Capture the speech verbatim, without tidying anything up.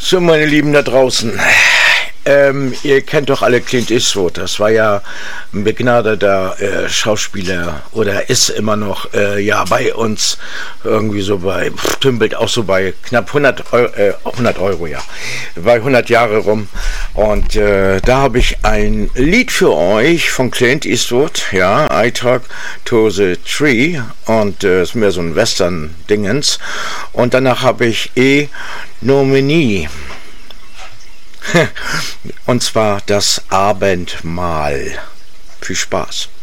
So, meine Lieben da draußen, ähm, ihr kennt doch alle Clint Eastwood, das war ja ein begnadeter äh, Schauspieler oder ist immer noch, äh, ja, bei uns irgendwie so bei, pff, tümpelt auch so bei knapp hundert Euro, äh, hundert Euro, ja, bei hundert Jahre rum. Und äh, da habe ich ein Lied für euch von Clint Eastwood, ja, I Talk to the Tree, und äh, ist mehr so ein Western-Dingens. Und danach habe ich E Nominee. Und zwar das Abendmahl. Viel Spaß.